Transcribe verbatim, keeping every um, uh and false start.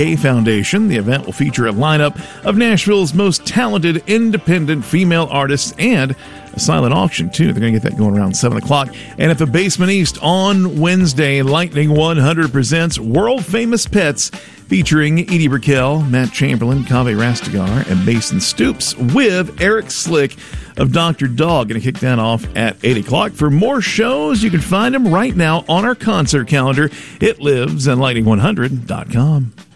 A Foundation. The event will feature a lineup of Nashville's most talented independent female artists and a silent auction, too. They're going to get that going around seven o'clock. And at the Basement East on Wednesday, Lightning one hundred presents World Famous Pets, featuring Edie Brickell, Matt Chamberlain, Kaveh Rastegar, and Mason Stoops, with Eric Slick of Doctor Dog. Going to kick that off at eight o'clock. For more shows, you can find them right now on our concert calendar. It lives at lightning one hundred dot com.